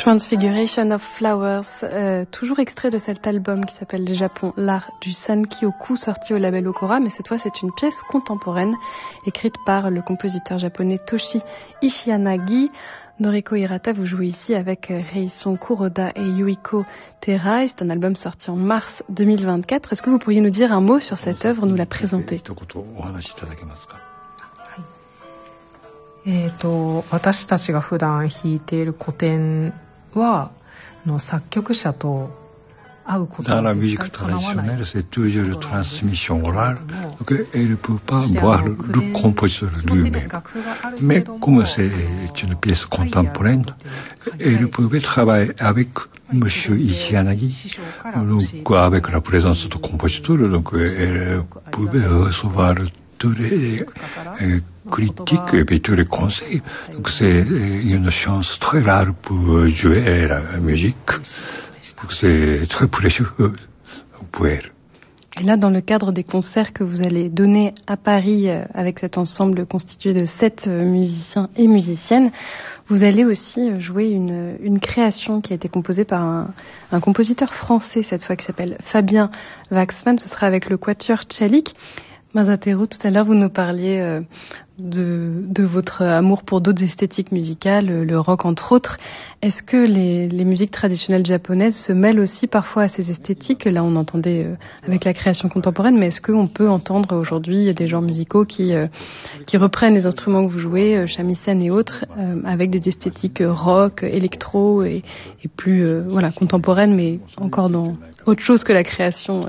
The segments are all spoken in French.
Transfiguration of Flowers, toujours extrait de cet album qui s'appelle Japon, l'art du Sankyoku, sorti au label Okora, mais cette fois c'est une pièce contemporaine écrite par le compositeur japonais Toshi Ishiyanagi. Noriko Hirata, vous jouez ici avec Reison Kuroda et Yuiko Terai. C'est un album sorti en mars 2024. Est-ce que vous pourriez nous dire un mot sur cette œuvre, nous la présenter? 私たちが普段弾いている古典は作曲者と会うことが Dans la musique traditionnelle, c'est toujours une transmission orale. Donc, elle ne peut pas voir le compositeur lui-même. Mais comme c'est une pièce contemporaine, elle pouvait travailler avec M. Ishiyanagi, donc avec la présence du compositeur, donc elle pouvait recevoir tous les critiques et puis tous les conseils. Donc c'est une chance très rare pour jouer la musique. Donc c'est très précieux pour elle. Et là, dans le cadre des concerts que vous allez donner à Paris avec cet ensemble constitué de 7 musiciens et musiciennes, vous allez aussi jouer une création qui a été composée par un compositeur français cette fois qui s'appelle Fabien Waxman. Ce sera avec le Quatuor Tchalik. Masateru, tout à l'heure, vous nous parliez de votre amour pour d'autres esthétiques musicales, le rock entre autres. Est-ce que les musiques traditionnelles japonaises se mêlent aussi parfois à ces esthétiques? Là, on entendait avec la création contemporaine, mais est-ce qu'on peut entendre aujourd'hui des genres musicaux qui reprennent les instruments que vous jouez, shamisen et autres, avec des esthétiques rock, électro et plus contemporaines, mais encore dans autre chose que la création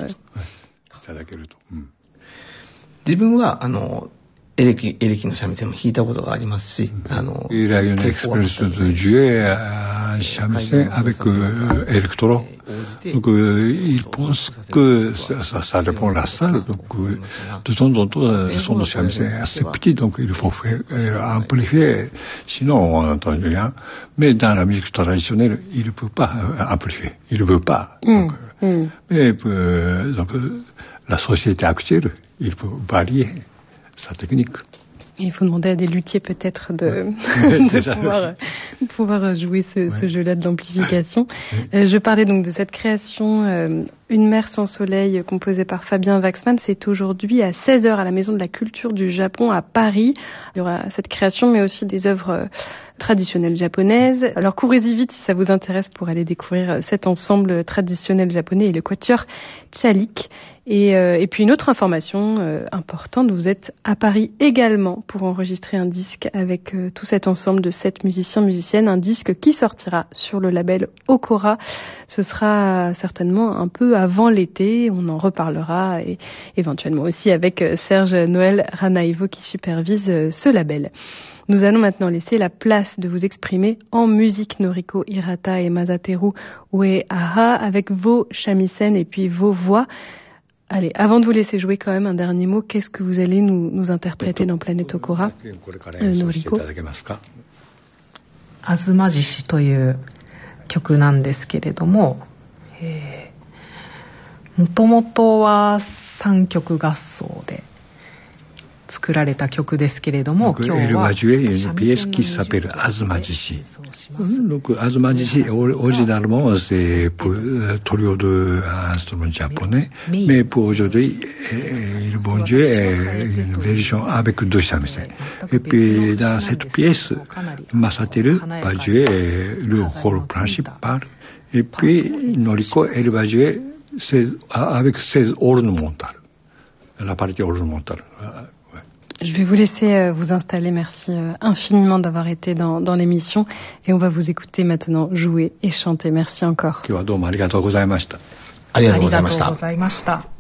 自分はエレキの三味線も弾いたことがありますし、 Il a une expérience de jouer un shamisen avec électro. Donc il pense que ça dépend de la salle. Donc de temps en temps, son shamisen est assez petit, donc il faut faire amplifier. Sinon, on n'entend rien. Mais dans la musique traditionnelle, il ne peut pas amplifier. Il ne veut pas. Mais donc, la société actuelle, il faut varier sa technique. Et il faut demander à des luthiers peut-être de pouvoir jouer ce jeu-là de l'amplification. Je parlais donc de cette création Une mer sans soleil composée par Fabien Waxman. C'est aujourd'hui à 16h à la Maison de la Culture du Japon à Paris. Il y aura cette création mais aussi des œuvres traditionnelles japonaises. Alors courez-y vite si ça vous intéresse pour aller découvrir cet ensemble traditionnel japonais et le Quatuor Tchalik. Et puis une autre information importante, vous êtes à Paris également pour enregistrer un disque avec tout cet ensemble de 7 musiciens-musiciennes, un disque qui sortira sur le label Okora. Ce sera certainement un peu avant l'été, on en reparlera et éventuellement aussi avec Serge Noël Ranaivo qui supervise ce label. Nous allons maintenant laisser la place de vous exprimer en musique, Noriko Hirata et Masateru Uehara, avec vos shamisen et puis vos voix. Allez, avant de vous laisser jouer quand même un dernier mot, qu'est-ce que vous allez nous interpréter dans Planète Okora, Noriko? あずま獅子という曲なんですけれども、もともとは3曲合奏で作られた曲ですけれども、今日は une pièce qui s'appelle Azumajishi. Donc Azumajishi, originalement, c'est pour trio d'instruments japonais, mais pour aujourd'hui, ils vont jouer une version avec 2 shamisen. Et puis dans cette pièce, Masateru va jouer le rôle principal, et puis Noriko, elle va jouer avec ses ornementales, la partie ornementale. Je vais vous laisser vous installer. Merci infiniment d'avoir été dans l'émission. Et on va vous écouter maintenant jouer et chanter. Merci encore. 今日はどうもありがとうございました。 ありがとうございました。 ありがとうございました。